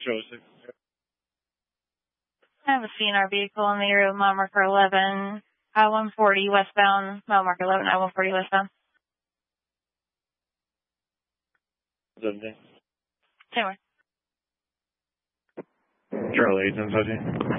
Charlie 6. I have a CNR vehicle in the area of mile marker 11, I-140 westbound, mile marker 11, I-140 westbound. 17. Anyway. Charlie 8, 10,